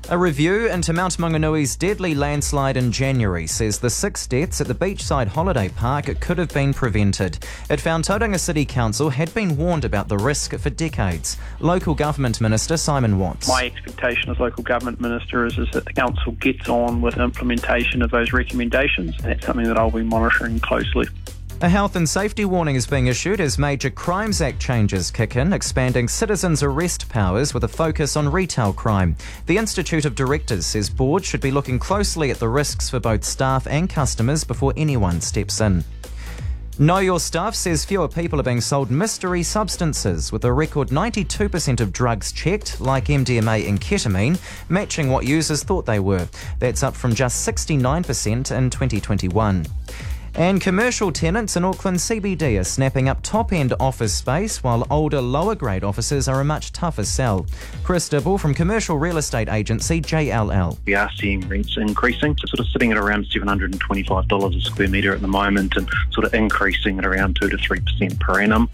A review into Mount Maunganui's deadly landslide in January says the 6 deaths at the beachside holiday park could have been prevented. It found Tauranga City Council had been warned about the risk for decades. Local Government Minister Simon Watts. My expectation as Local Government Minister is that the Council gets on with implementation of those recommendations, and that's something that I'll be monitoring closely. A health and safety warning is being issued as Major Crimes Act changes kick in, expanding citizens' arrest powers with a focus on retail crime. The Institute of Directors says boards should be looking closely at the risks for both staff and customers before anyone steps in. Know Your Stuff says fewer people are being sold mystery substances, with a record 92% of drugs checked, like MDMA and ketamine, matching what users thought they were. That's up from just 69% in 2021. And commercial tenants in Auckland CBD are snapping up top-end office space, while older, lower-grade offices are a much tougher sell. Chris Dibble from commercial real estate agency JLL. We are seeing rents increasing, so sort of sitting at around $725 a square metre at the moment, and sort of increasing at around 2 to 3% per annum.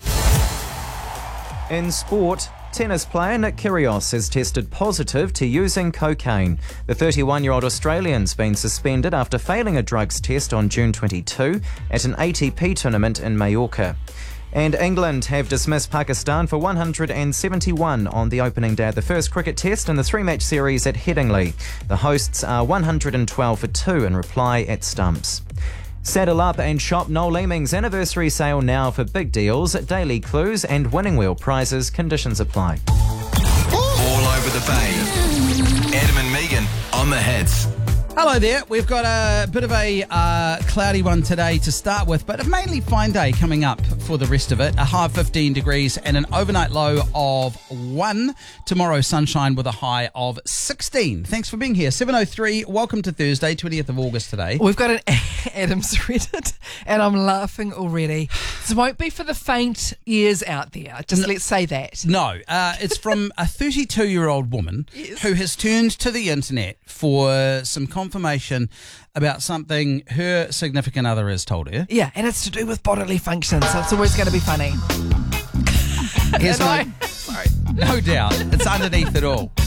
In sport, tennis player Nick Kyrgios has tested positive to using cocaine. The 31-year-old Australian's been suspended after failing a drugs test on June 22 at an ATP tournament in Mallorca. And England have dismissed Pakistan for 171 on the opening day of the first cricket test in the 3-match series at Headingley. The hosts are 112 for 2 in reply at stumps. Saddle up and shop Noel Leeming's anniversary sale now for big deals, daily clues and winning wheel prizes. Conditions apply. All over the bay. Adam and Megan on the hits. Hello there. We've got a bit of a cloudy one today to start with, but a mainly fine day coming up for the rest of it. A high of 15 degrees and an overnight low of 1. Tomorrow, sunshine with a high of 16. Thanks for being here. 7:03. Welcome to Thursday, 20th of August today. We've got an Adam's Reddit, and I'm laughing already. This won't be for the faint ears out there. Let's say that. No, it's from a 32-year-old woman who has turned to the internet for some confirmation about something her significant other has told her. Yeah, and it's to do with bodily functions, so it's always going to be funny. Here's Sorry. no doubt. It's underneath it all.